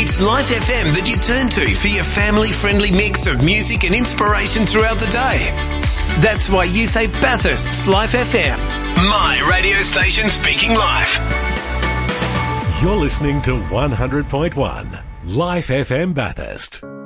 It's Life FM that you turn to for your family-friendly mix of music and inspiration throughout the day. That's why you say Bathurst's Life FM. My radio station speaking life. You're listening to 100.1 Life FM Bathurst.